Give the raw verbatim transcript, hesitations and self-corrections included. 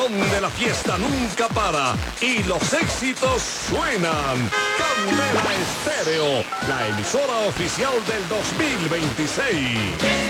donde la fiesta nunca para y los éxitos suenan. Candela Estéreo, la emisora oficial del dos mil veintiséis.